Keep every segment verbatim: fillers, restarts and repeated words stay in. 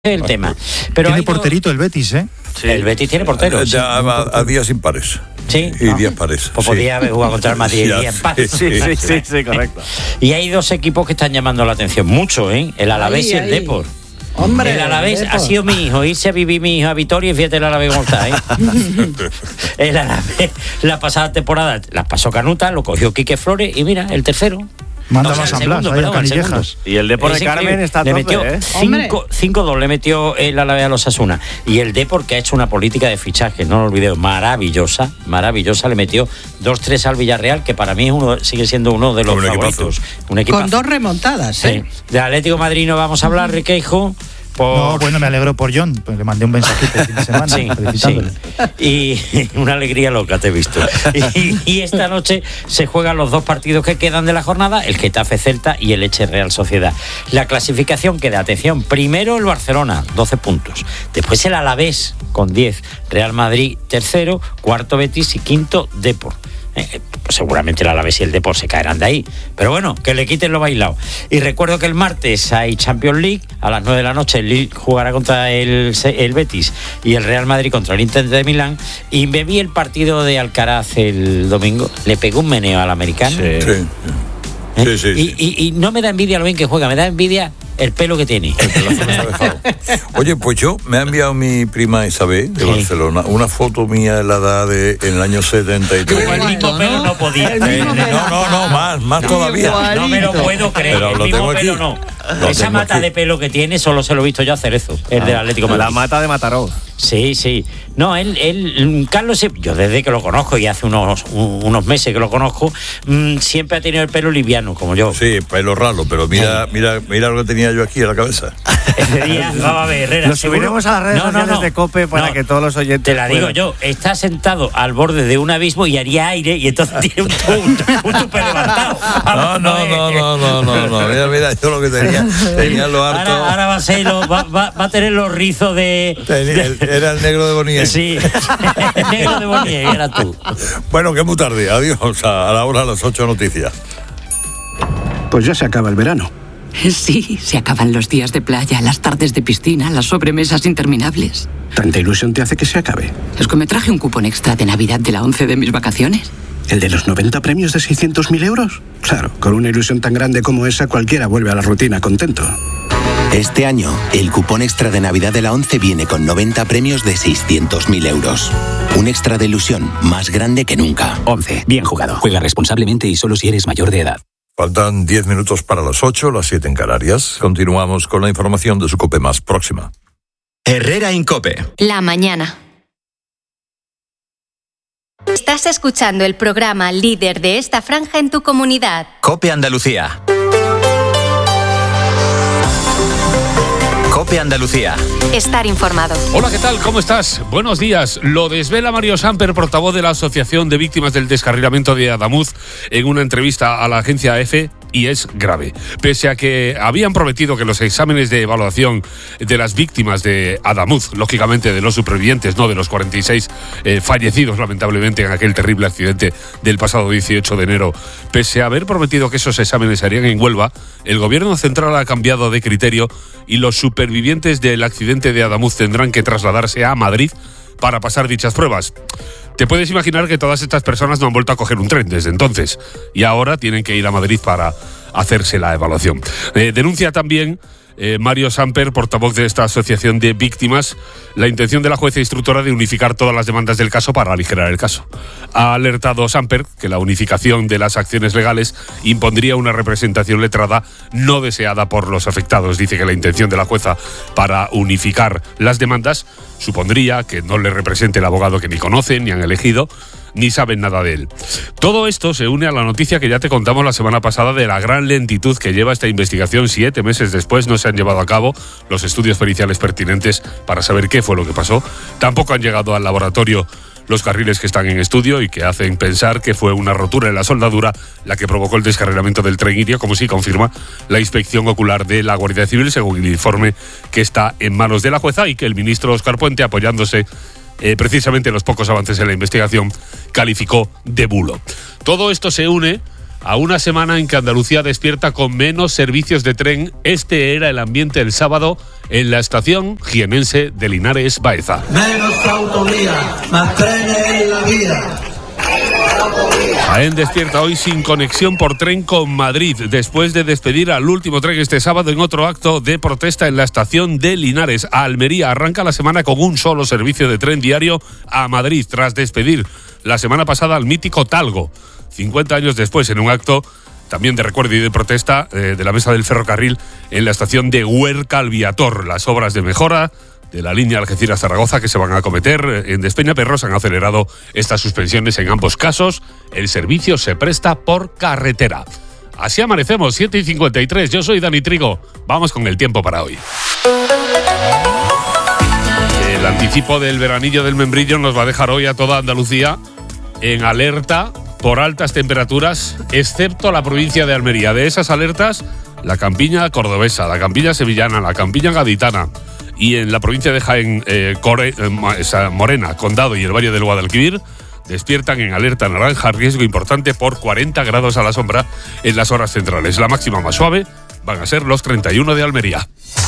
el tema. Pero tiene hay porterito no... el Betis, ¿eh? Sí. El Betis tiene portero. Sí. A, a, a días impares. Sí. Y ¿no? días pares. Pues sí. podía haber jugado contra el Madrid y días pares. Sí, sí, sí, sí, correcto. Y hay dos equipos que están llamando la atención mucho, ¿eh? El Alavés ahí, y el ahí. Depor. Hombre, el Alavés ha sido mi hijo, irse a vivir mi hijo a Vitoria y fíjate el Alavés cómo está, ¿eh? El Alavés, la pasada temporada la pasó Canuta, lo cogió Quique Flores y mira, el tercero. Manda o sea, más San segundo, Blas, ahí perdón, a Canillejas. Y el Depor de Carmen está a le tope, metió ¿eh? cinco dos le metió el Alavés a los Asuna. Y el Depor, que ha hecho una política de fichaje, no lo olvidemos, maravillosa, maravillosa, le metió dos tres al Villarreal, que para mí es uno, sigue siendo uno de los un favoritos. Equipazo. Un equipazo. Con dos remontadas, ¿eh? Sí. De Atlético de Madrid no vamos a hablar, Riqueijo. Por... No, bueno, me alegro por John, pues le mandé un mensajito el fin de semana sí, felicitándole. Sí. Y una alegría loca te he visto. Y, y esta noche se juegan los dos partidos que quedan de la jornada, el Getafe Celta y el Elche Real Sociedad. La clasificación queda, atención, primero el Barcelona, doce puntos. Después el Alavés con diez, Real Madrid tercero, cuarto Betis y quinto Depor. Eh, pues seguramente el Alavés y el Depor se caerán de ahí, pero bueno, que le quiten lo bailado. Y recuerdo que el martes hay Champions League a las nueve de la noche. El Lille jugará contra el, el Betis y el Real Madrid contra el Inter de Milán. Y me vi el partido de Alcaraz el domingo, le pegó un meneo al americano. Sí, sí. ¿Eh? Sí, sí, y, sí. y, y no me da envidia lo bien que juega, me da envidia el pelo que tiene. Oye, pues yo me ha enviado mi prima Isabel de sí. Barcelona una foto mía de la edad de en el año setenta y tres. El mismo pelo no podía. Eh, no, no, no, más, más todavía. No me lo puedo creer. Pero el lo mismo tengo pelo aquí. no. Lo Esa tengo mata aquí. de pelo que tiene solo se lo he visto yo a Cerezo, el Ah, del Atlético de Madrid. La mata de Mataró. Sí, sí. No, él, él Carlos, yo desde que lo conozco y hace unos, unos meses que lo conozco, mmm, siempre ha tenido el pelo liviano, como yo. Sí, pelo raro, pero mira, mira, mira lo que tenía yo aquí en la cabeza. Ese día jugaba a ver Herrera. Lo subiremos a las redes no, sociales no, no. de COPE para no, que todos los oyentes te la digo puedan. yo, está sentado al borde de un abismo y haría aire y entonces tiene un, un, un tupe levantado. No, no, no, no, no, no, no. Mira, mira, yo lo que tenía, tenía lo harto. Ahora, ahora va, a ser lo, va, va, va a tener los rizos de... Tenía, el, era el negro de Bonnier. Sí, el negro de Bonnier, era tú. Bueno, que muy tarde. Adiós. A la hora de las ocho noticias. Pues ya se acaba el verano. Sí, se acaban los días de playa, las tardes de piscina, las sobremesas interminables. ¿Tanta ilusión te hace que se acabe? Es que me traje un cupón extra de Navidad de la once de mis vacaciones. ¿El de los noventa premios de seiscientos mil euros? Claro, con una ilusión tan grande como esa, cualquiera vuelve a la rutina contento. Este año, el cupón extra de Navidad de la once viene con noventa premios de seiscientos mil euros. Un extra de ilusión más grande que nunca. once. Bien jugado. Juega responsablemente y solo si eres mayor de edad. Faltan diez minutos para las ocho, las siete en Canarias. Continuamos con la información de su COPE más próxima. Herrera Incope. La mañana. Estás escuchando el programa líder de esta franja en tu comunidad. COPE Andalucía. COPE Andalucía. Estar informado. Hola, ¿qué tal? ¿Cómo estás? Buenos días. Lo desvela Mario Samper, portavoz de la Asociación de Víctimas del Descarrilamiento de Adamuz, en una entrevista a la agencia EFE, y es grave. Pese a que habían prometido que los exámenes de evaluación de las víctimas de Adamuz, lógicamente de los supervivientes, no de los cuarenta y seis eh, fallecidos lamentablemente en aquel terrible accidente del pasado dieciocho de enero, pese a haber prometido que esos exámenes se harían en Huelva, el gobierno central ha cambiado de criterio y los supervivientes del accidente de Adamuz tendrán que trasladarse a Madrid para pasar dichas pruebas. Te puedes imaginar que todas estas personas no han vuelto a coger un tren desde entonces y ahora tienen que ir a Madrid para hacerse la evaluación. Eh, denuncia también eh, Mario Samper, portavoz de esta asociación de víctimas, la intención de la jueza instructora de unificar todas las demandas del caso para aligerar el caso. Ha alertado Samper que la unificación de las acciones legales impondría una representación letrada no deseada por los afectados. Dice que la intención de la jueza para unificar las demandas supondría que no le represente el abogado que ni conocen, ni han elegido, ni saben nada de él. Todo esto se une a la noticia que ya te contamos la semana pasada de la gran lentitud que lleva esta investigación. Siete meses después no se han llevado a cabo los estudios periciales pertinentes para saber qué fue lo que pasó. Tampoco han llegado al laboratorio los carriles que están en estudio y que hacen pensar que fue una rotura en la soldadura la que provocó el descarrilamiento del tren Iria, como sí confirma la inspección ocular de la Guardia Civil, según el informe que está en manos de la jueza y que el ministro Óscar Puente, apoyándose eh, precisamente en los pocos avances en la investigación, calificó de bulo. Todo esto se une a una semana en que Andalucía despierta con menos servicios de tren. Este era el ambiente el sábado en la estación jienense de Linares Baeza. Menos autovía, más trenes en la vida. Jaén despierta hoy sin conexión por tren con Madrid, después de despedir al último tren este sábado en otro acto de protesta en la estación de Linares. Almería arranca la semana con un solo servicio de tren diario a Madrid, tras despedir la semana pasada al mítico Talgo. cincuenta años después, en un acto también de recuerdo y de protesta eh, de la Mesa del Ferrocarril en la estación de Huerca Alviator. Las obras de mejora de la línea Algeciras-Zaragoza que se van a acometer en Despeñaperros han acelerado estas suspensiones en ambos casos. El servicio se presta por carretera. Así amanecemos, siete y cincuenta y tres. Yo soy Dani Trigo. Vamos con el tiempo para hoy. El anticipo del veranillo del membrillo nos va a dejar hoy a toda Andalucía en alerta por altas temperaturas, excepto la provincia de Almería. De esas alertas, la campiña cordobesa, la campiña sevillana, la campiña gaditana. Y en la provincia de Jaén, eh, Core, eh, Morena, Condado y el Valle del Guadalquivir despiertan en alerta naranja, riesgo importante por cuarenta grados a la sombra en las horas centrales. La máxima más suave van a ser los treinta y uno de Almería.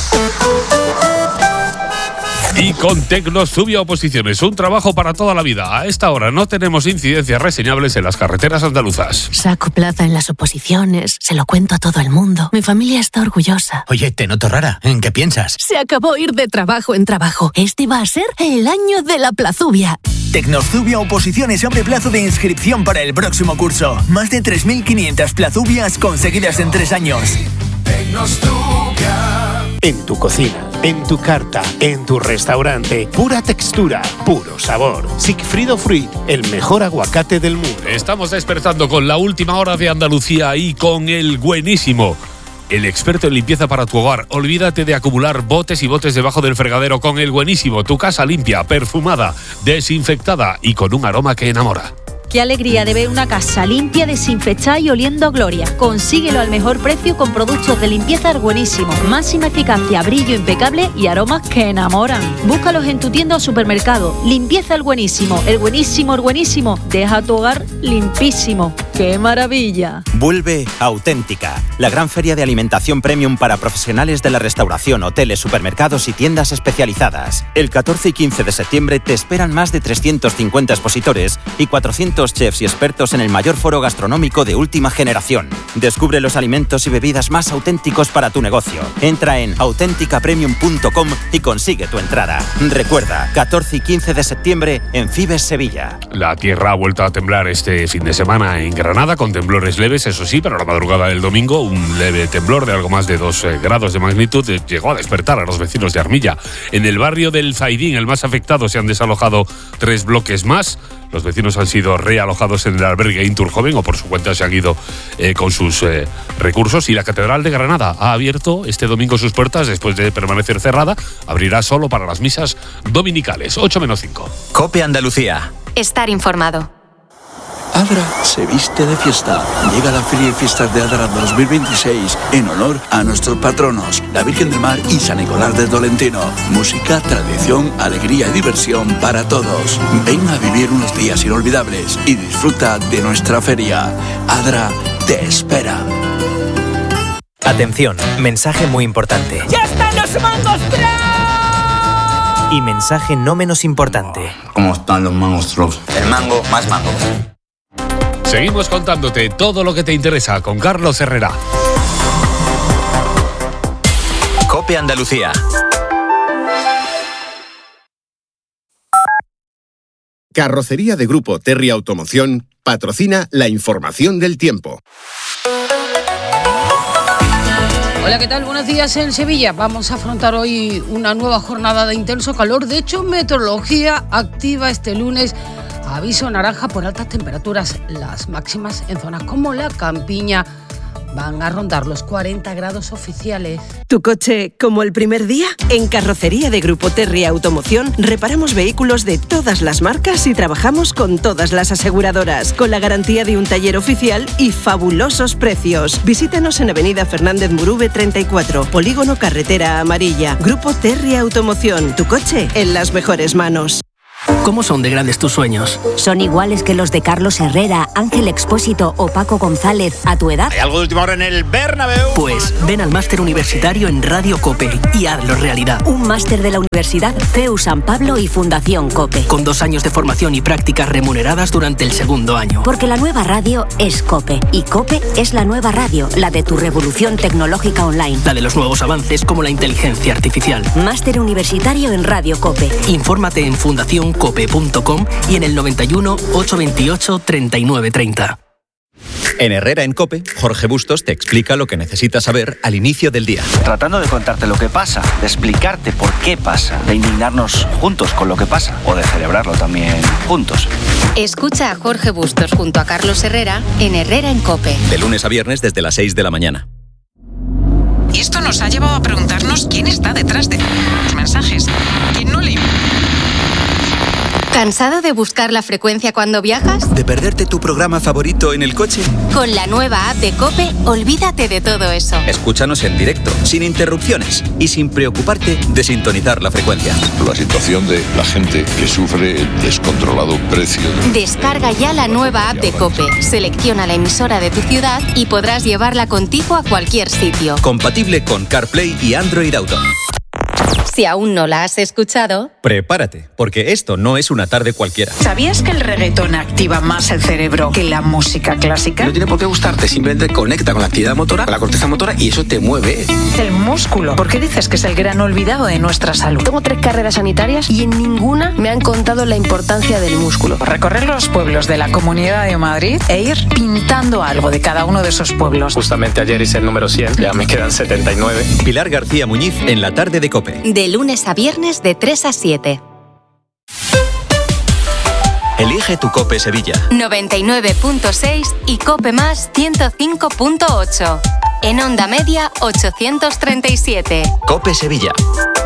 Y con Tecnosubia Oposiciones, un trabajo para toda la vida. A esta hora no tenemos incidencias reseñables en las carreteras andaluzas. Saco plaza en las oposiciones, se lo cuento a todo el mundo. Mi familia está orgullosa. Oye, te noto rara. ¿En qué piensas? Se acabó ir de trabajo en trabajo. Este va a ser el año de la plazubia. Tecnosubia Oposiciones abre plazo de inscripción para el próximo curso. Más de tres mil quinientas plazubias conseguidas en tres años. Tecnosubia. En tu cocina, en tu carta, en tu restaurante, pura textura, puro sabor. Sigfrido Fruit, el mejor aguacate del mundo. Estamos despertando con la última hora de Andalucía y con el buenísimo, el experto en limpieza para tu hogar. Olvídate de acumular botes y botes debajo del fregadero con el buenísimo. Tu casa limpia, perfumada, desinfectada y con un aroma que enamora. Qué alegría de ver una casa limpia, desinfectada y oliendo a gloria. Consíguelo al mejor precio con productos de limpieza Buenísimo. Máxima eficacia, brillo impecable y aromas que enamoran. Búscalos en tu tienda o supermercado. Limpieza El Buenísimo. El Buenísimo, el Buenísimo. Deja tu hogar limpísimo. ¡Qué maravilla! Vuelve Auténtica, la gran feria de alimentación premium para profesionales de la restauración, hoteles, supermercados y tiendas especializadas. El catorce y quince de septiembre te esperan más de trescientos cincuenta expositores y cuatrocientos chefs y expertos en el mayor foro gastronómico de última generación. Descubre los alimentos y bebidas más auténticos para tu negocio. Entra en auténtica premium punto com y consigue tu entrada. Recuerda, catorce y quince de septiembre en Fibes Sevilla. La tierra ha vuelto a temblar este fin de semana en Granada, con temblores leves, eso sí, pero la madrugada del domingo un leve temblor de algo más de dos eh, grados de magnitud eh, llegó a despertar a los vecinos de Armilla. En el barrio del Zaidín, el más afectado, se han desalojado tres bloques más. Los vecinos han sido realojados en el albergue Inturjoven o por su cuenta se han ido eh, con sus eh, recursos. Y la Catedral de Granada ha abierto este domingo sus puertas después de permanecer cerrada. Abrirá solo para las misas dominicales. ocho menos cinco. COPE Andalucía. Estar informado. Adra se viste de fiesta. Llega la Feria y Fiestas de Adra dos mil veintiséis en honor a nuestros patronos, la Virgen del Mar y San Nicolás de Tolentino. Música, tradición, alegría y diversión para todos. Ven a vivir unos días inolvidables y disfruta de nuestra feria. Adra te espera. Atención, mensaje muy importante. ¡Ya están los mangos Trops! Y mensaje no menos importante. ¿Cómo están los mangos Trops? El mango más mango. Seguimos contándote todo lo que te interesa con Carlos Herrera. COPE Andalucía. Carrocería de Grupo Terry Automoción patrocina la información del tiempo. Hola, ¿qué tal? Buenos días en Sevilla. Vamos a afrontar hoy una nueva jornada de intenso calor. De hecho, Meteorología activa este lunes aviso naranja por altas temperaturas. Las máximas en zonas como la Campiña van a rondar los cuarenta grados oficiales. ¿Tu coche como el primer día? En Carrocería de Grupo Terry Automoción reparamos vehículos de todas las marcas y trabajamos con todas las aseguradoras, con la garantía de un taller oficial y fabulosos precios. Visítanos en Avenida Fernández Murube treinta y cuatro, Polígono Carretera Amarilla. Grupo Terry Automoción, tu coche en las mejores manos. ¿Cómo son de grandes tus sueños? ¿Son iguales que los de Carlos Herrera, Ángel Expósito o Paco González a tu edad? ¿Hay algo de última hora en el Bernabéu? Pues ven al máster universitario en Radio COPE y hazlo realidad. Un máster de la Universidad C E U San Pablo y Fundación COPE. Con dos años de formación y prácticas remuneradas durante el segundo año. Porque la nueva radio es COPE. Y COPE es la nueva radio, la de tu revolución tecnológica online. La de los nuevos avances como la inteligencia artificial. Máster universitario en Radio COPE. Infórmate en fundación cope punto com y en el noventa y uno, ochocientos veintiocho, treinta y nueve treinta. En Herrera en COPE, Jorge Bustos te explica lo que necesitas saber al inicio del día. Tratando de contarte lo que pasa, de explicarte por qué pasa, de indignarnos juntos con lo que pasa o de celebrarlo también juntos. Escucha a Jorge Bustos junto a Carlos Herrera en Herrera en COPE. De lunes a viernes desde las seis de la mañana. Y esto nos ha llevado a preguntarnos quién está detrás de los mensajes. ¿Quién no le... ¿Cansado de buscar la frecuencia cuando viajas? ¿De perderte tu programa favorito en el coche? Con la nueva app de COPE, olvídate de todo eso. Escúchanos en directo, sin interrupciones y sin preocuparte de sintonizar la frecuencia. La situación de la gente que sufre el descontrolado precio. De... Descarga ya la nueva app de COPE, selecciona la emisora de tu ciudad y podrás llevarla contigo a cualquier sitio. Compatible con CarPlay y Android Auto. Si aún no la has escuchado, prepárate, porque esto no es una tarde cualquiera. ¿Sabías que el reggaetón activa más el cerebro que la música clásica? No tiene por qué gustarte, simplemente conecta con la actividad motora, con la corteza motora y eso te mueve. El músculo. ¿Por qué dices que es el gran olvidado de nuestra salud? Tengo tres carreras sanitarias y en ninguna me han contado la importancia del músculo. Recorrer los pueblos de la Comunidad de Madrid e ir pintando algo de cada uno de esos pueblos. Justamente ayer hice el número cien, ya me quedan setenta y nueve. Pilar García Muñiz en la tarde de COPE. De lunes a viernes de tres a siete. Elige tu COPE Sevilla. noventa y nueve punto seis y COPE más ciento cinco punto ocho. En onda media ochocientos treinta y siete. COPE Sevilla.